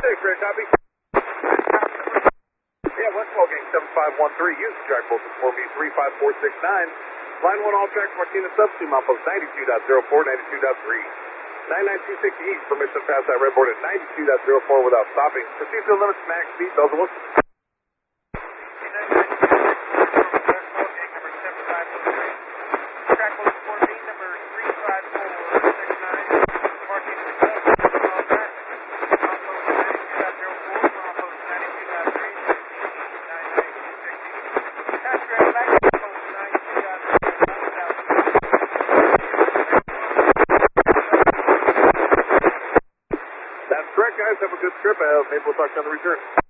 X-ray, copy. Yeah, Westfall Gang 7513, use track voltage 4B35469. Line 1 all tracks, Martinez substitute, outpost 92.04, 92.3. 9926 east, permission to pass that red board at 92.04 without stopping. Proceed to the limits, max speed, Bells and whistles. That's correct, guys. Have a good trip. Maybe we'll talk to you on the return.